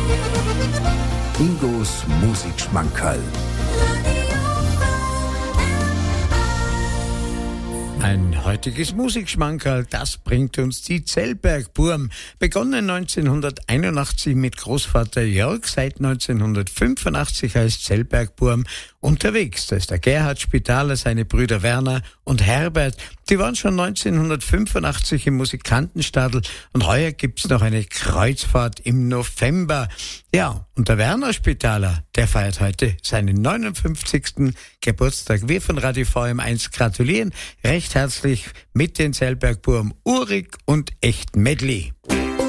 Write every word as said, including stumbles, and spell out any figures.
Ingos Musikschmankerl. Ein heutiges Musikschmankerl, das bringt uns die Zellbergburm. Begonnen neunzehnhunderteinundachtzig mit Großvater Jörg, seit neunzehnhundertfünfundachtzig als Zellbergburm unterwegs. Da ist der Gerhard Spitaler, seine Brüder Werner und Herbert. Die waren schon neunzehnhundertfünfundachtzig im Musikantenstadl und heuer gibt's noch eine Kreuzfahrt im November. Ja, und der Werner Spitaler, der feiert heute seinen neunundfünfzigsten Geburtstag. Wir von Radio V M eins gratulieren recht herzlich mit den Zellbergburm Urik und Echt Medley.